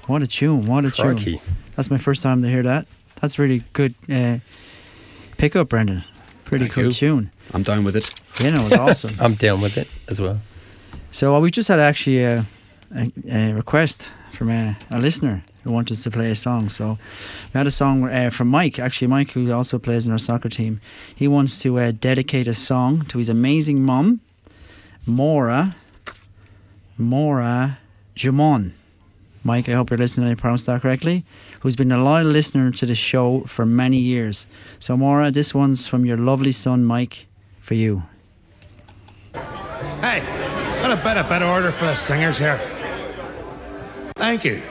What a tune! What a tune! Crikey. That's my first time to hear that. That's really good pick up, Brendan. Pretty Thank cool you. tune. I'm down with it. You know, it's awesome. I'm down with it as well. So we just had actually a request from a listener who wanted us to play a song. So we had a song from Mike, actually Mike, who also plays in our soccer team. He wants to dedicate a song to his amazing mum, Maura Jamon. Mike, I hope you're listening, I pronounced that correctly, who's been a loyal listener to the show for many years. So Maura, this one's from your lovely son Mike for you. Hey, got a better order for the singers here. Thank you.